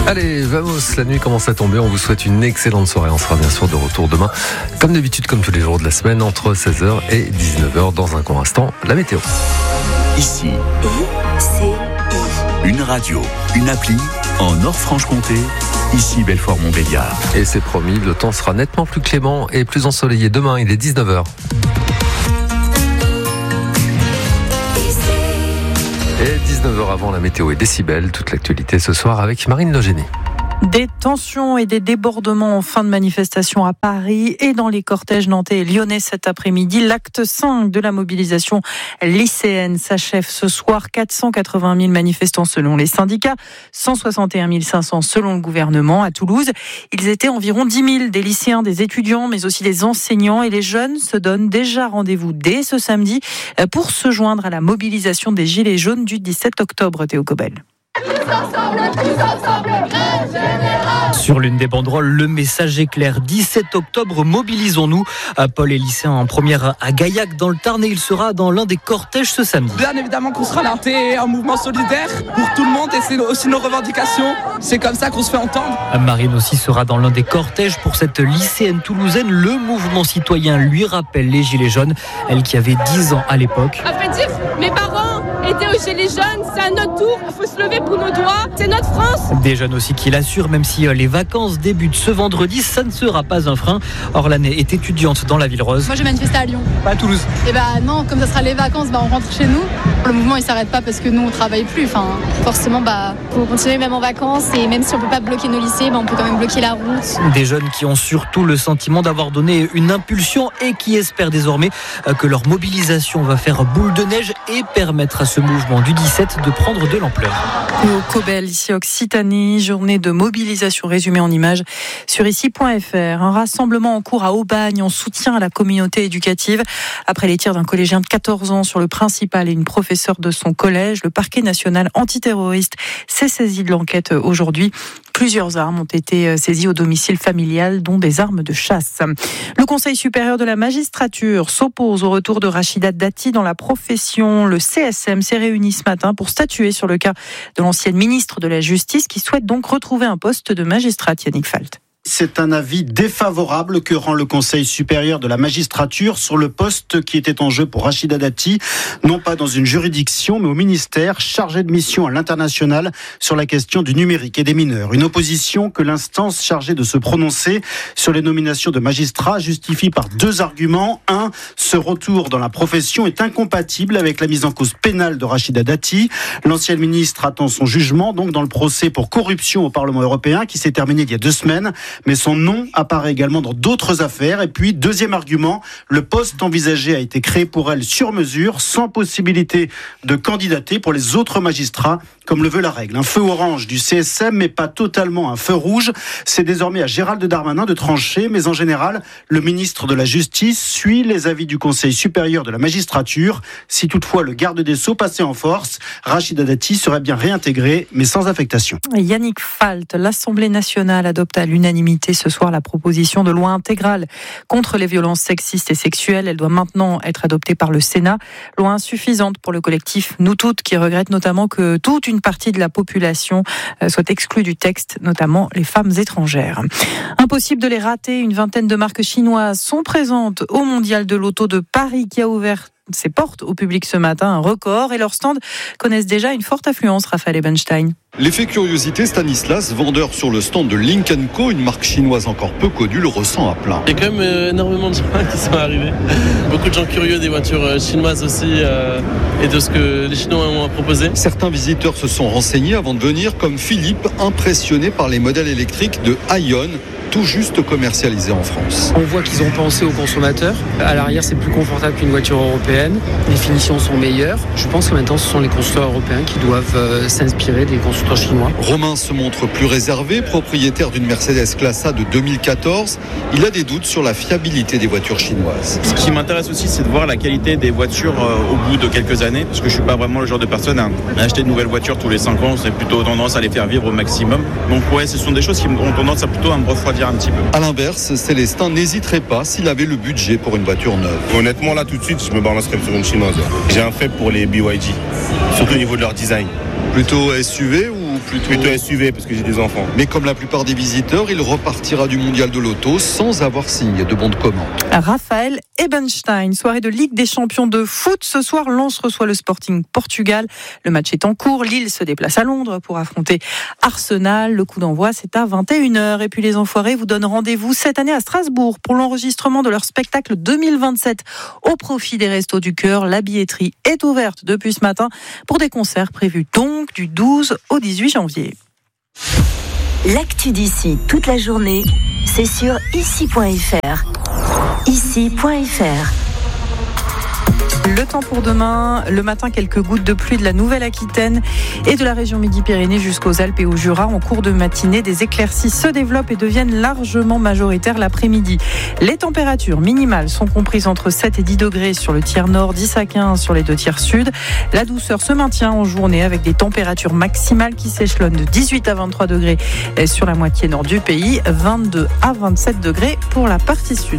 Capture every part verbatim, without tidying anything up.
Allez, vamos, la nuit commence à tomber, on vous souhaite une excellente soirée, on sera bien sûr de retour demain, comme d'habitude, comme tous les jours de la semaine, entre seize heures et dix-neuf heures, dans un court instant, la météo. Ici, I C I. Une radio, une appli, en Nord-Franche-Comté, ici Belfort-Montbéliard. Et c'est promis, le temps sera nettement plus clément et plus ensoleillé demain, il est dix-neuf heures. Et dix-neuf heures avant la météo et décibels, toute l'actualité ce soir avec Marine Logénie. Des tensions et des débordements en fin de manifestation à Paris et dans les cortèges nantais et lyonnais cet après-midi. L'acte cinq de la mobilisation lycéenne s'achève ce soir. quatre cent quatre-vingt mille manifestants selon les syndicats, cent soixante et un mille cinq cents selon le gouvernement. À Toulouse, ils étaient environ dix mille, des lycéens, des étudiants, mais aussi des enseignants. Et les jeunes se donnent déjà rendez-vous dès ce samedi pour se joindre à la mobilisation des Gilets jaunes du dix-sept octobre, Théo Cobel. Tous ensemble, tous ensemble, grève générale. Sur l'une des banderoles, le message est clair. dix-sept octobre, mobilisons-nous. Paul est lycéen en première à Gaillac dans le Tarn et il sera dans l'un des cortèges ce samedi. Bien évidemment qu'on sera là. C'est un mouvement solidaire pour tout le monde et c'est aussi nos revendications. C'est comme ça qu'on se fait entendre. Marine aussi sera dans l'un des cortèges pour cette lycéenne toulousaine. Le mouvement citoyen lui rappelle les Gilets jaunes, elle qui avait dix ans à l'époque. Après dire, mes parents étaient aux Gilets jaunes, c'est à notre tour, il faut se lever pour nos droits, c'est notre France. Des jeunes aussi qui l'assurent, même si les vacances débutent ce vendredi, ça ne sera pas un frein. Orlane est étudiante dans la Ville Rose. Moi je vais manifester à Lyon. Pas à Toulouse. Et bah non, comme ça sera les vacances, bah on rentre chez nous. Le mouvement il s'arrête pas parce que nous on travaille plus, enfin forcément bah faut continuer même en vacances et même si on peut pas bloquer nos lycées, bah on peut quand même bloquer la route. Des jeunes qui ont surtout le sentiment d'avoir donné une impulsion et qui espèrent désormais que leur mobilisation va faire boule de neige et permettre à ce mouvement du dix-sept de prendre de l'ampleur. Au Cobel, ici Occitanie, journée de mobilisation résumée en images sur ici point f r. Un rassemblement en cours à Aubagne en soutien à la communauté éducative. Après les tirs d'un collégien de quatorze ans sur le principal et une professeure de son collège, le parquet national antiterroriste s'est saisi de l'enquête aujourd'hui. Plusieurs armes ont été saisies au domicile familial, dont des armes de chasse. Le Conseil supérieur de la magistrature s'oppose au retour de Rachida Dati dans la profession. Le C S M s'est réuni ce matin pour statuer sur le cas de l'ancienne ministre de la Justice qui souhaite donc retrouver un poste de magistrate. Yannick Falt. C'est un avis défavorable que rend le Conseil supérieur de la magistrature sur le poste qui était en jeu pour Rachida Dati, non pas dans une juridiction, mais au ministère chargé de mission à l'international sur la question du numérique et des mineurs. Une opposition que l'instance chargée de se prononcer sur les nominations de magistrats justifie par deux arguments. Un, ce retour dans la profession est incompatible avec la mise en cause pénale de Rachida Dati. L'ancienne ministre attend son jugement donc dans le procès pour corruption au Parlement européen qui s'est terminé il y a deux semaines. Mais son nom apparaît également dans d'autres affaires. Et puis, deuxième argument, le poste envisagé a été créé pour elle sur mesure, sans possibilité de candidater pour les autres magistrats, comme le veut la règle. Un feu orange du C S M, mais pas totalement un feu rouge. C'est désormais à Gérald Darmanin de trancher, mais en général, le ministre de la Justice suit les avis du Conseil supérieur de la magistrature. Si toutefois le garde des Sceaux passait en force, Rachida Dati serait bien réintégrée, mais sans affectation. Yannick Falt, l'Assemblée nationale adopte à l'unanimité ce soir la proposition de loi intégrale contre les violences sexistes et sexuelles. Elle doit maintenant être adoptée par le Sénat. Loi insuffisante pour le collectif Nous Toutes, qui regrette notamment que toute une partie de la population soit exclue du texte, notamment les femmes étrangères. Impossible de les rater, une vingtaine de marques chinoises sont présentes au Mondial de l'Auto de Paris qui a ouvert ses portes au public ce matin, un record, et leurs stands connaissent déjà une forte affluence, Raphaël Ebenstein. L'effet curiosité, Stanislas, vendeur sur le stand de Link and Co, une marque chinoise encore peu connue, le ressent à plein. Il y a quand même euh, énormément de gens qui sont arrivés. Beaucoup de gens curieux des voitures chinoises aussi euh, et de ce que les Chinois ont à proposer. Certains visiteurs se sont renseignés avant de venir, comme Philippe, impressionné par les modèles électriques de Aion, tout juste commercialisés en France. On voit qu'ils ont pensé aux consommateurs. À l'arrière, c'est plus confortable qu'une voiture européenne. Les finitions sont meilleures. Je pense que maintenant, ce sont les constructeurs européens qui doivent euh, s'inspirer des constructeurs chinois. Romain se montre plus réservé, propriétaire d'une Mercedes Classe A de deux mille quatorze. Il a des doutes sur la fiabilité des voitures chinoises. Ce qui m'intéresse aussi, c'est de voir la qualité des voitures euh, au bout de quelques années, parce que je suis pas vraiment le genre de personne à acheter de nouvelles voitures tous les cinq ans. C'est plutôt tendance à les faire vivre au maximum. Donc ouais, ce sont des choses qui ont tendance à plutôt à me refroidir un petit peu. À l'inverse, Célestin n'hésiterait pas s'il avait le budget pour une voiture neuve. Honnêtement, là, tout de suite, je me balancerais sur une chinoise. J'ai un fait pour les B Y D, surtout au niveau de leur design. Plutôt S U V ou plutôt... Plutôt S U V parce que j'ai des enfants. Mais comme la plupart des visiteurs, il repartira du mondial de l'auto sans avoir signé de bon de commande. Raphaël Ebenstein, soirée de Ligue des champions de foot. Ce soir, Lens reçoit le Sporting Portugal. Le match est en cours. Lille se déplace à Londres pour affronter Arsenal. Le coup d'envoi, c'est à vingt et une heures. Et puis les Enfoirés vous donnent rendez-vous cette année à Strasbourg pour l'enregistrement de leur spectacle deux mille vingt-sept au profit des Restos du Cœur. La billetterie est ouverte depuis ce matin pour des concerts prévus donc du douze au dix-huit janvier. L'actu d'ici toute la journée, c'est sur ici point f r. ici point f r. Le temps pour demain, le matin, quelques gouttes de pluie de la Nouvelle-Aquitaine et de la région Midi-Pyrénées jusqu'aux Alpes et au Jura. En cours de matinée, des éclaircies se développent et deviennent largement majoritaires l'après-midi. Les températures minimales sont comprises entre sept et dix degrés sur le tiers nord, dix à quinze sur les deux tiers sud. La douceur se maintient en journée avec des températures maximales qui s'échelonnent de dix-huit à vingt-trois degrés sur la moitié nord du pays, vingt-deux à vingt-sept degrés pour la partie sud.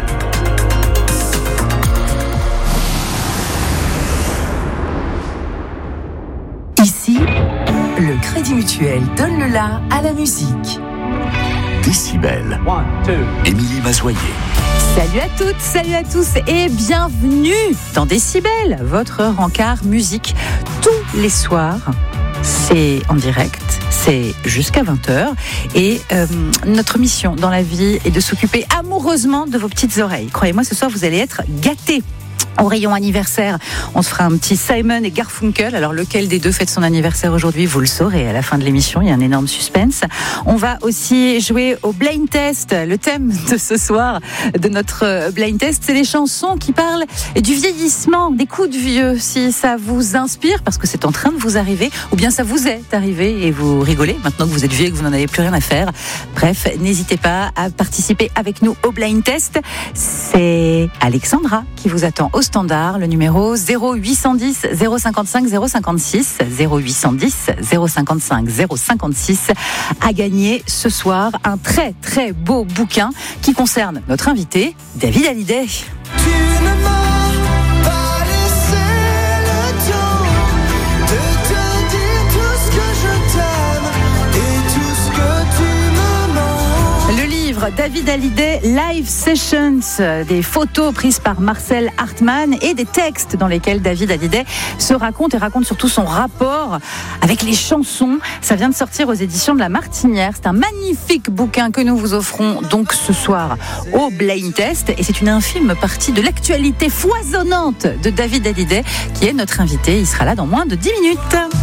Ici, le Crédit Mutuel donne le la à la musique. Décibel. Émilie Mazoyer. Salut à toutes, salut à tous et bienvenue dans Décibel, votre rencard musique tous les soirs. C'est en direct, c'est jusqu'à vingt heures et euh, notre mission dans la vie est de s'occuper amoureusement de vos petites oreilles. Croyez-moi, ce soir vous allez être gâtés. Au rayon anniversaire, on se fera un petit Simon et Garfunkel. Alors lequel des deux fête son anniversaire aujourd'hui, vous le saurez à la fin de l'émission, il y a un énorme suspense. On va aussi jouer au blind test. Le thème de ce soir de notre blind test, c'est les chansons qui parlent du vieillissement, des coups de vieux. Si ça vous inspire, parce que c'est en train de vous arriver, ou bien ça vous est arrivé et vous rigolez maintenant que vous êtes vieux et que vous n'en avez plus rien à faire. Bref, n'hésitez pas à participer avec nous au blind test. C'est Alexandra qui vous attend au standard, le numéro zéro huit cent dix zéro cinquante-cinq zéro cinquante-six, zéro huit cent dix zéro cinquante-cinq zéro cinquante-six, à gagner ce soir un très très beau bouquin qui concerne notre invité, David Hallyday. Tu ne m'as pas laissé le temps de te dire tout ce que je t'aime et tout ce que tu me manques. Le livre David Hallyday Live Sessions, des photos prises par Marcel Hartmann et des textes dans lesquels David Hallyday se raconte et raconte surtout son rapport avec les chansons. Ça vient de sortir aux éditions de La Martinière. C'est un magnifique bouquin que nous vous offrons donc ce soir au Blind Test et c'est une infime partie de l'actualité foisonnante de David Hallyday qui est notre invité. Il sera là dans moins de dix minutes.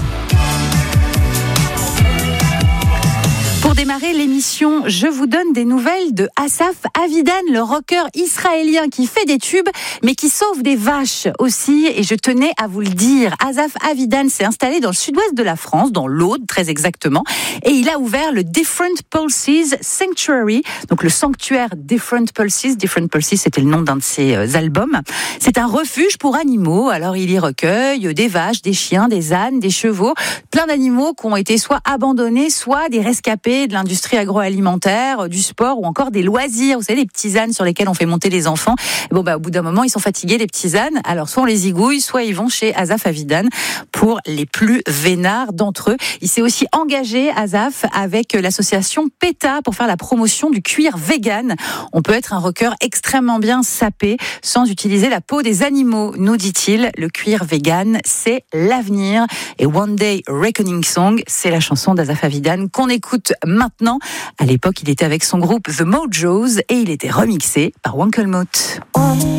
Pour démarrer l'émission, je vous donne des nouvelles de Asaf Avidan, le rocker israélien qui fait des tubes, mais qui sauve des vaches aussi. Et je tenais à vous le dire, Asaf Avidan s'est installé dans le sud-ouest de la France, dans l'Aude très exactement, et il a ouvert le Different Pulses Sanctuary, donc le sanctuaire Different Pulses. Different Pulses, c'était le nom d'un de ses albums. C'est un refuge pour animaux. Alors il y recueille des vaches, des chiens, des ânes, des chevaux, plein d'animaux qui ont été soit abandonnés, soit des rescapés de l'industrie agroalimentaire, du sport ou encore des loisirs. Vous savez, les petits ânes sur lesquels on fait monter les enfants. Bon, bah, au bout d'un moment, ils sont fatigués, les petits ânes. Alors, soit on les zigouille, soit ils vont chez Asaf Avidan pour les plus vénards d'entre eux. Il s'est aussi engagé, Asaf, avec l'association PETA pour faire la promotion du cuir vegan. On peut être un rocker extrêmement bien sapé sans utiliser la peau des animaux, nous dit-il. Le cuir vegan, c'est l'avenir. Et One Day Reckoning Song, c'est la chanson d'Asaf Avidan qu'on écoute maintenant. À l'époque, il était avec son groupe The Mojos et il était remixé par Wankelmout.